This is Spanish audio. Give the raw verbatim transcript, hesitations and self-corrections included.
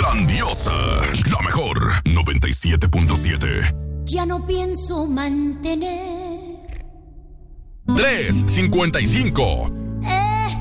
grandiosa, la mejor, noventa y siete punto siete. Ya no pienso mantener. tres cincuenta y cinco.